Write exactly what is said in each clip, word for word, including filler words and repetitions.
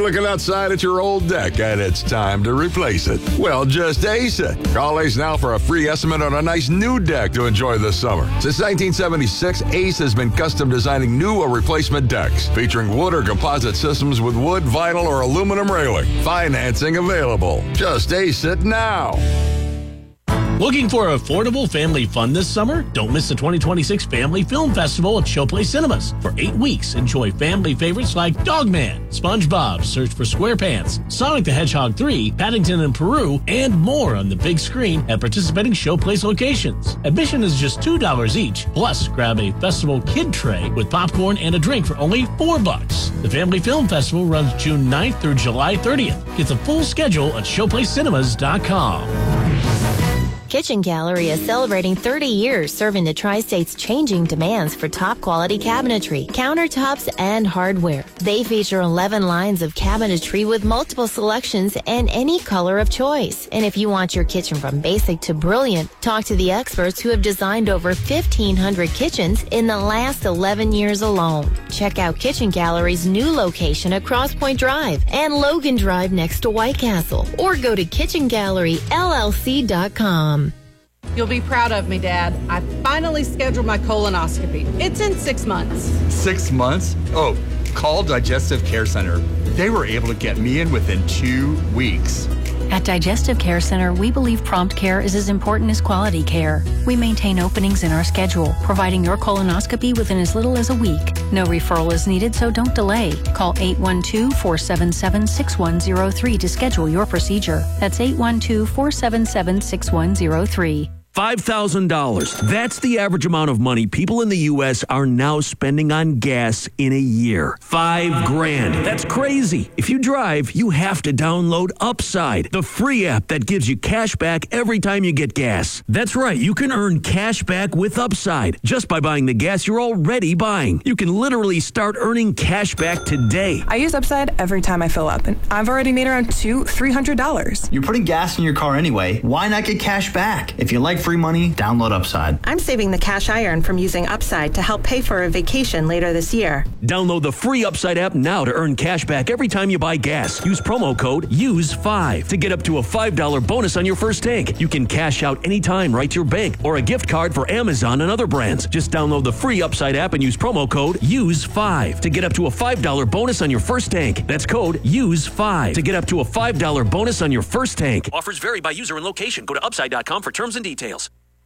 Looking outside at your old deck and it's time to replace it? Well, just ace it. Call Ace now for a free estimate on a nice new deck to enjoy this summer. Since nineteen seventy-six, Ace has been custom designing new or replacement decks featuring wood or composite systems with wood, vinyl, or aluminum railing. Financing available. Just ace it now. Looking for affordable family fun this summer? Don't miss the twenty twenty-six Family Film Festival at Showplace Cinemas. For eight weeks, enjoy family favorites like Dogman, SpongeBob, Search for SquarePants, Sonic the Hedgehog three, Paddington in Peru, and more on the big screen at participating Showplace locations. Admission is just two dollars each. Plus, grab a festival kid tray with popcorn and a drink for only four bucks. The Family Film Festival runs June ninth through July thirtieth. Get the full schedule at showplace cinemas dot com. Kitchen Gallery is celebrating thirty years serving the Tri-State's changing demands for top-quality cabinetry, countertops, and hardware. They feature eleven lines of cabinetry with multiple selections and any color of choice. And if you want your kitchen from basic to brilliant, talk to the experts who have designed over fifteen hundred kitchens in the last eleven years alone. Check out Kitchen Gallery's new location at Cross Point Drive and Logan Drive next to White Castle. Or go to kitchen gallery L L C dot com. You'll be proud of me, Dad. I finally scheduled my colonoscopy. It's in six months. Six months? Oh, call Digestive Care Center. They were able to get me in within two weeks. At Digestive Care Center, we believe prompt care is as important as quality care. We maintain openings in our schedule, providing your colonoscopy within as little as a week. No referral is needed, so don't delay. Call eight one two, four seven seven, six one zero three to schedule your procedure. That's eight one two, four seven seven, six one zero three. five thousand dollars. That's the average amount of money people in the U S are now spending on gas in a year. Five grand. That's crazy. If you drive, you have to download Upside, the free app that gives you cash back every time you get gas. That's right. You can earn cash back with Upside just by buying the gas you're already buying. You can literally start earning cash back today. I use Upside every time I fill up, and I've already made around two, three hundred dollars. You're putting gas in your car anyway. Why not get cash back? If you like free money, download Upside. I'm saving the cash I earn from using Upside to help pay for a vacation later this year. Download the free Upside app now to earn cash back every time you buy gas. Use promo code use five to get up to a five dollars bonus on your first tank. You can cash out anytime right to your bank or a gift card for Amazon and other brands. Just download the free Upside app and use promo code use five to get up to a five dollars bonus on your first tank. That's code use five to get up to a five dollars bonus on your first tank. Offers vary by user and location. Go to upside dot com for terms and details.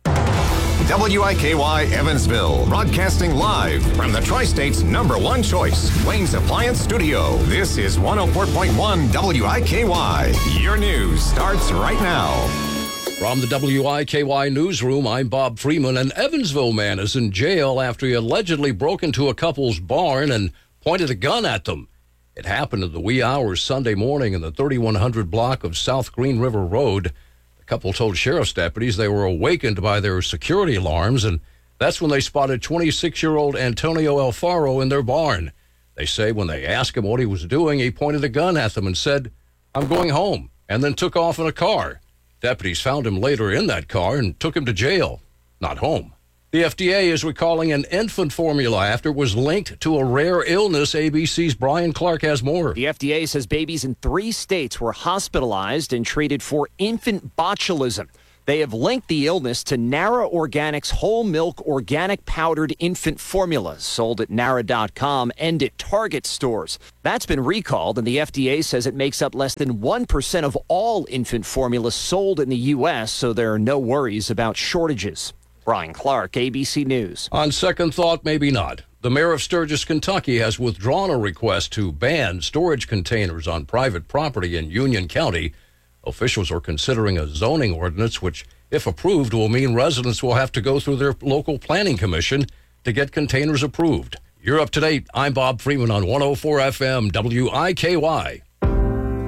W I K Y Evansville, broadcasting live from the Tri-State's number one choice, Wayne's Appliance Studio. This is one oh four point one W I K Y. Your news starts right now. From the W I K Y newsroom, I'm Bob Freeman. An Evansville man is in jail after he allegedly broke into a couple's barn and pointed a gun at them. It happened in the wee hours Sunday morning in the thirty-one hundred block of South Green River Road. The couple told sheriff's deputies they were awakened by their security alarms, and that's when they spotted twenty-six-year-old Antonio Alfaro in their barn. They say when they asked him what he was doing, he pointed a gun at them and said, "I'm going home," and then took off in a car. Deputies found him later in that car and took him to jail, not home. The F D A is recalling an infant formula after it was linked to a rare illness. A B C's Brian Clark has more. The F D A says babies in three states were hospitalized and treated for infant botulism. They have linked the illness to Nara Organics whole milk organic powdered infant formula sold at Nara dot com and at Target stores. That's been recalled, and the F D A says it makes up less than one percent of all infant formula sold in the U S, so there are no worries about shortages. Brian Clark, A B C News. On second thought, maybe not. The mayor of Sturgis, Kentucky has withdrawn a request to ban storage containers on private property in Union County. Officials are considering a zoning ordinance, which, if approved, will mean residents will have to go through their local planning commission to get containers approved. You're up to date. I'm Bob Freeman on one oh four F M W I K Y.